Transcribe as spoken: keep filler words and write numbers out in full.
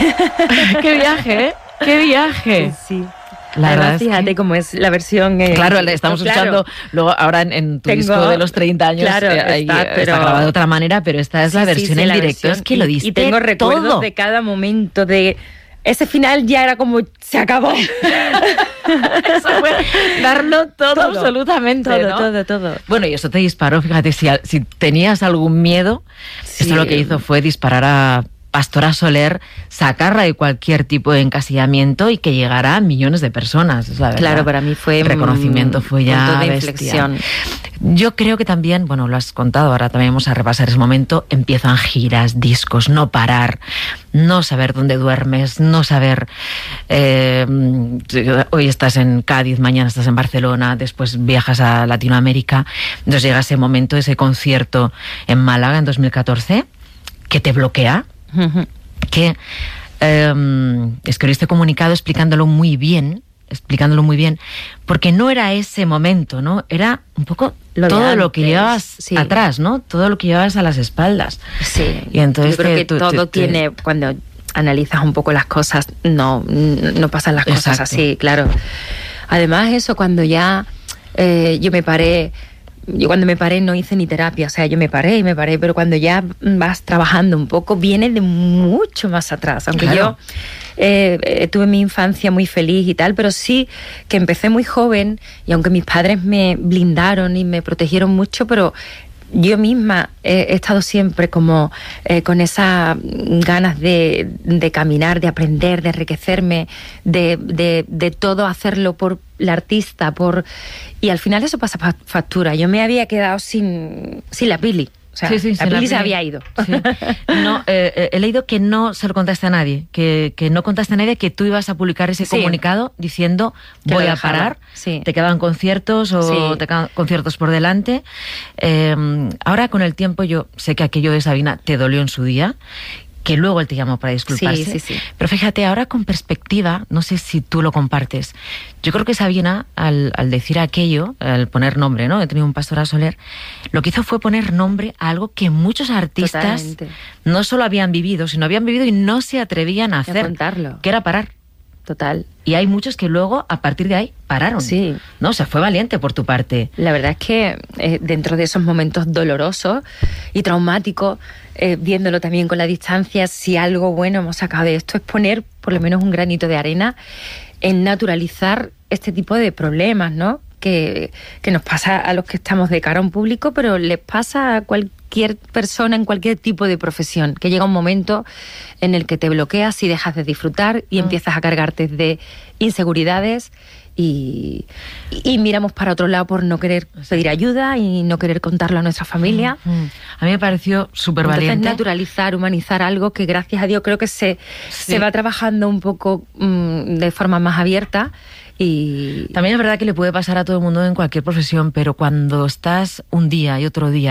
¡Qué viaje, eh! ¡Qué viaje! Sí. La Además, verdad es fíjate que... cómo es la versión... Eh, claro, estamos no, claro. escuchando luego ahora en, en tu Tengo, disco de los treinta años, claro, eh, ahí, está, eh, pero... está grabado de otra manera, pero esta es sí, la versión sí, sí, en la directo. versión, Es que y, lo diste y tengo recuerdos todo. de cada momento, de... Ese final ya era como, se acabó. Eso fue darlo todo, todo absolutamente, todo, ¿no? todo, todo. Bueno, y eso te disparó, fíjate, si, si tenías algún miedo, sí. Esto lo que hizo fue disparar a Pastora Soler, sacarla de cualquier tipo de encasillamiento y que llegara a millones de personas, es la verdad. Claro, para mí fue... El reconocimiento fue ya punto de bestia. inflexión. Yo creo que también, bueno, lo has contado, ahora también vamos a repasar ese momento, empiezan giras, discos, no parar, no saber dónde duermes, no saber... Eh, hoy estás en Cádiz, mañana estás en Barcelona, después viajas a Latinoamérica, entonces llega ese momento, ese concierto en Málaga en dos mil catorce, que te bloquea, uh-huh. que eh, escribiste comunicado explicándolo muy bien, explicándolo muy bien, porque no era ese momento, ¿no? Era un poco lo todo antes, lo que llevabas sí. atrás, ¿no? Todo lo que llevabas a las espaldas. Sí. Y entonces yo creo que tú, todo te, tiene, te... cuando analizas un poco las cosas, no, no pasan las cosas Exacto. así, claro. Además eso, cuando ya eh, yo me paré, yo cuando me paré no hice ni terapia, o sea, yo me paré y me paré, pero cuando ya vas trabajando un poco, viene de mucho más atrás, aunque claro. yo eh, eh, tuve mi infancia muy feliz y tal, pero sí que empecé muy joven y aunque mis padres me blindaron y me protegieron mucho, pero yo misma he, he estado siempre como eh, con esas ganas de, de caminar, de aprender, de enriquecerme, de, de, de todo hacerlo por la artista, por y al final eso pasa factura. Yo me había quedado sin, sin la Pili. O sea, sí, sí, la Pili se había ido. Sí. No, eh, he leído que no se lo contaste a nadie, que, que no contaste a nadie que tú ibas a publicar ese sí. comunicado diciendo que voy a parar, sí. te quedaban conciertos o sí. te quedan conciertos por delante. Eh, ahora con el tiempo yo sé que aquello de Sabina te dolió en su día, que luego él te llamó para disculparse. Sí, sí, sí. Pero fíjate, ahora con perspectiva, no sé si tú lo compartes, yo creo que Sabina, al, al decir aquello, al poner nombre, ¿no? He tenido un Pastora Soler, lo que hizo fue poner nombre a algo que muchos artistas Totalmente. no solo habían vivido, sino habían vivido y no se atrevían a hacer, a contarlo. que era parar. Total. Y hay muchos que luego, a partir de ahí, pararon. Sí. No, o sea, fue valiente por tu parte. La verdad es que eh, dentro de esos momentos dolorosos y traumáticos, eh, viéndolo también con la distancia, si algo bueno hemos sacado de esto es poner por lo menos un granito de arena en naturalizar este tipo de problemas, ¿no? Que, que nos pasa a los que estamos de cara a un público, pero les pasa a cualquier persona en cualquier tipo de profesión, que llega un momento en el que te bloqueas y dejas de disfrutar y mm. empiezas a cargarte de inseguridades y, y miramos para otro lado por no querer pedir ayuda y no querer contarlo a nuestra familia. Mm, mm. A mí me pareció súper valiente. Entonces naturalizar, humanizar algo que gracias a Dios creo que se, sí. se va trabajando un poco mm, de forma más abierta. Y también es verdad que le puede pasar a todo el mundo en cualquier profesión, pero cuando estás un día y otro día